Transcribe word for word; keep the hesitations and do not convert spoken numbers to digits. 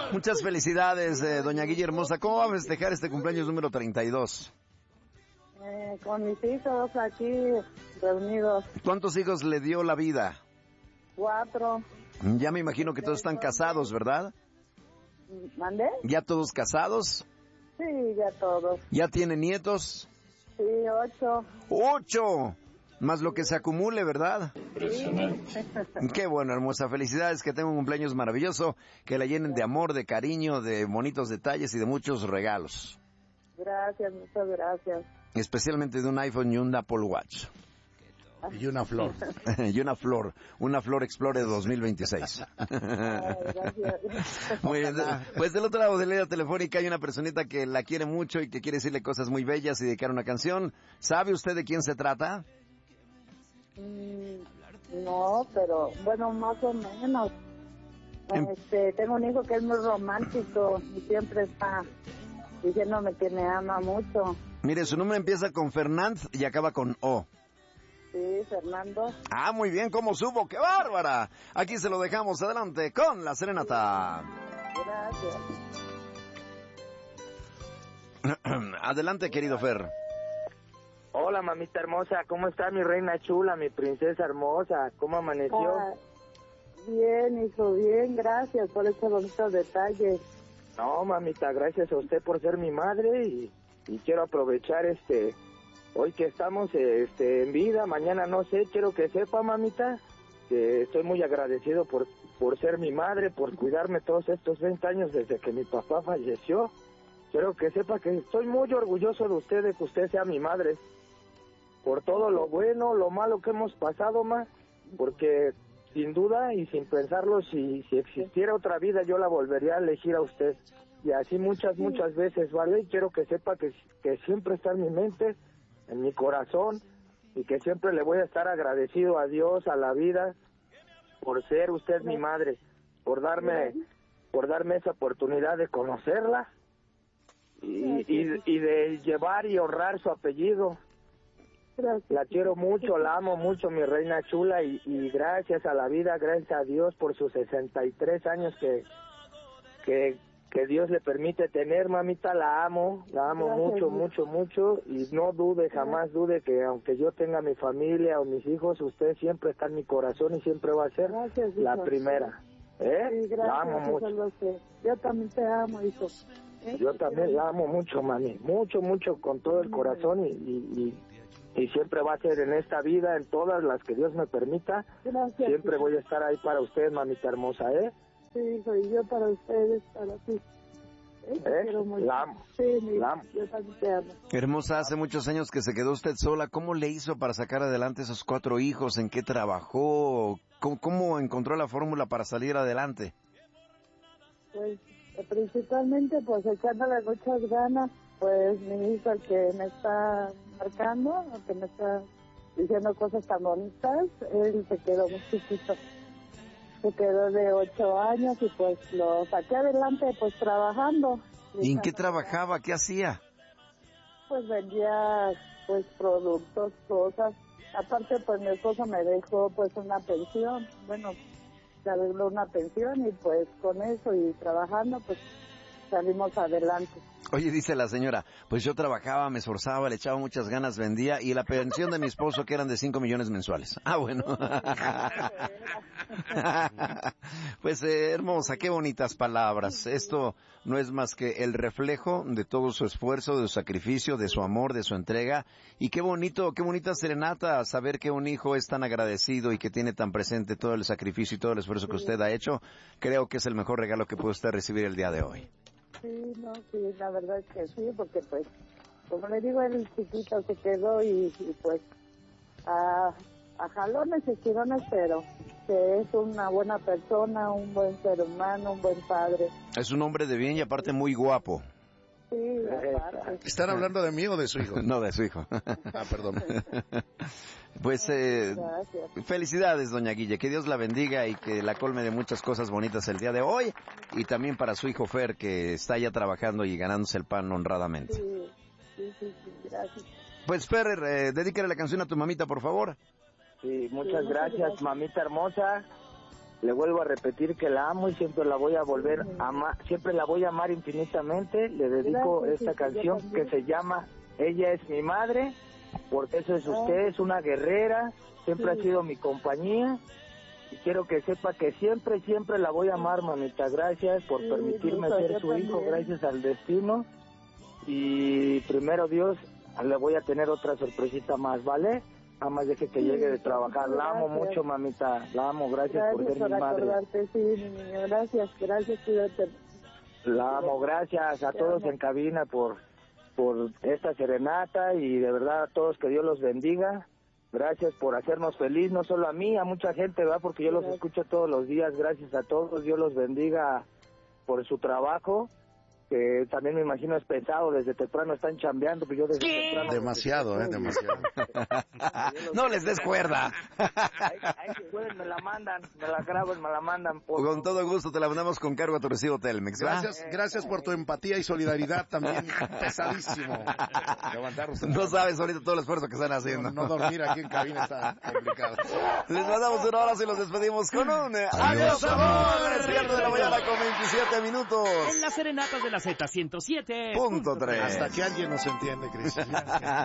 Muchas felicidades, eh, doña Guille hermosa. ¿Cómo va a festejar este cumpleaños número treinta y dos? Eh, con mis hijos aquí reunidos. ¿Cuántos hijos le dio la vida? Cuatro. Ya me imagino que todos están casados, ¿verdad? ¿Mandé? ¿Ya todos casados? Sí, ya todos. ¿Ya tienen nietos? Sí, ocho. ¡Ocho! Más lo que se acumule, ¿verdad? Impresionante. Qué bueno, hermosa. Felicidades, que tenga un cumpleaños maravilloso, que la llenen de amor, de cariño, de bonitos detalles y de muchos regalos. Gracias, muchas gracias. Especialmente de un iPhone y un Apple Watch. Y una flor. Y una flor, una Flor Explorer dos mil veintiséis. Ay, gracias. Muy bien. Pues del otro lado de la línea telefónica hay una personita que la quiere mucho y que quiere decirle cosas muy bellas y dedicar una canción. ¿Sabe usted de quién se trata? Mm, no, pero bueno, más o menos. Este, tengo un hijo que es muy romántico y siempre está diciéndome que me ama mucho. Mire, su nombre empieza con Fernand y acaba con O. Sí, Fernando. Ah, muy bien, ¿cómo supo? ¡Qué bárbara! Aquí se lo dejamos, adelante con la serenata. Gracias. Adelante, querido Fer. Hola, mamita hermosa, ¿cómo está mi reina chula, mi princesa hermosa? ¿Cómo amaneció? Ah, bien, hijo, bien, gracias por estos bonitos detalles. No, mamita, gracias a usted por ser mi madre y, y quiero aprovechar este... Hoy que estamos este, en vida, mañana no sé, quiero que sepa, mamita, que estoy muy agradecido por, por ser mi madre, por cuidarme todos estos veinte años desde que mi papá falleció. Quiero que sepa que estoy muy orgulloso de usted, de que usted sea mi madre, por todo lo bueno, lo malo que hemos pasado, ma, porque sin duda y sin pensarlo, si, si existiera otra vida, yo la volvería a elegir a usted. Y así muchas, muchas veces, ¿vale? Y quiero que sepa que, que siempre está en mi mente, en mi corazón, y que siempre le voy a estar agradecido a Dios, a la vida, por ser usted mi madre, por darme por darme esa oportunidad de conocerla y, y, y de llevar y honrar su apellido. La quiero mucho, la amo mucho, mi reina chula, y, y gracias a la vida, gracias a Dios por sus sesenta y tres años que que que Dios le permite tener, mamita, la amo, la amo Gracias, mucho, hijo. mucho, mucho, y no dude, jamás dude que aunque yo tenga mi familia o mis hijos, usted siempre está en mi corazón y siempre va a ser Gracias, hijo. la primera, ¿eh? Sí, gracias, La amo hijo, mucho. lo sé. Yo también te amo, hijo. ¿Eh? Yo también la amo mucho, mami, mucho, mucho, con todo el corazón, y, y, y, y siempre va a ser en esta vida, en todas las que Dios me permita, Gracias, siempre hijo. voy a estar ahí para usted, mamita hermosa, ¿eh? Sí, hijo, y yo para ustedes, para ti. ¿Eh? Te ¿Eh? quiero mucho. La amo. Sí, mi La amo. yo también te amo. Hermosa, hace muchos años que se quedó usted sola. ¿Cómo le hizo para sacar adelante esos cuatro hijos? ¿En qué trabajó? ¿Cómo, cómo encontró la fórmula para salir adelante? Pues eh, principalmente pues echándole muchas ganas, pues mi hijo el que me está marcando, el que me está diciendo cosas tan bonitas, él se quedó muy chiquito, se quedó de ocho años y pues lo saqué adelante pues trabajando. ¿Y en qué trabajaba? ¿Qué hacía? Pues vendía pues productos, cosas, aparte pues mi esposo me dejó pues una pensión, bueno, se arregló una pensión y pues con eso y trabajando pues salimos adelante. Oye, dice la señora, pues yo trabajaba, me esforzaba, le echaba muchas ganas, vendía, y la pensión de mi esposo que eran de cinco millones mensuales. Ah, bueno. Pues eh, hermosa, qué bonitas palabras. Esto no es más que el reflejo de todo su esfuerzo, de su sacrificio, de su amor, de su entrega. Y qué bonito, qué bonita serenata saber que un hijo es tan agradecido y que tiene tan presente todo el sacrificio y todo el esfuerzo que usted ha hecho. Creo que es el mejor regalo que puede usted recibir el día de hoy. Sí, no, sí, la verdad es que sí, porque pues, como le digo, el chiquito se quedó y, y pues, a, a jalones y tirones, pero que es una buena persona, un buen ser humano, un buen padre. Es un hombre de bien y aparte muy guapo. Sí, aparte. ¿Están hablando de mí o de su hijo? No, de su hijo. Ah, perdón. Pues eh, Gracias. felicidades, doña Guille, que Dios la bendiga y que la colme de muchas cosas bonitas el día de hoy, y también para su hijo Fer, que está ya trabajando y ganándose el pan honradamente. Sí, sí, sí, sí, gracias. Pues Fer, eh, dedícale la canción a tu mamita, por favor. Sí, muchas Sí, muchas gracias, gracias. mamita hermosa. Le vuelvo a repetir que la amo y siempre la voy a volver a amar, siempre la voy a amar infinitamente. Le dedico Gracias, esta sí, canción yo que también. se llama Ella es mi madre, porque eso es usted, es una guerrera, siempre Sí. ha sido mi compañía. Y quiero que sepa que siempre, siempre la voy a amar, mamita. Gracias por Sí, permitirme hijo, ser yo su hijo, también. gracias al destino. Y primero Dios, le voy a tener otra sorpresita más, ¿vale? Nada más deje que Sí, llegue de trabajar. La amo gracias. mucho, mamita. La amo, gracias, por Gracias ser por mi madre. acordarte, sí, mi niño. Gracias, gracias, cuídate. La amo, gracias a Te todos amo. en cabina por, por esta serenata y de verdad a todos que Dios los bendiga. Gracias por hacernos feliz, no solo a mí, a mucha gente, ¿verdad? Porque yo los Gracias. escucho todos los días. Gracias a todos, Dios los bendiga por su trabajo, que también me imagino es pesado, desde temprano están chambeando, pero yo desde temprano... Demasiado, eh, demasiado. No les des cuerda. Ahí, ahí si pueden me la mandan, me la graban, me la mandan. Por Con todo gusto te la mandamos con cargo a tu recibo Telmex. ¿va? Gracias, gracias por tu empatía y solidaridad también. Pesadísimo. Levantarnos No temprano. sabes ahorita todo el esfuerzo que están haciendo. No, no dormir aquí en cabina está complicado. Les mandamos un abrazo y los despedimos con un eh, adiós, amor. Es viernes de la mañana con veintisiete minutos. En las serenatas de la Z ciento siete Punto tres. Hasta que alguien nos entiende, Cristian.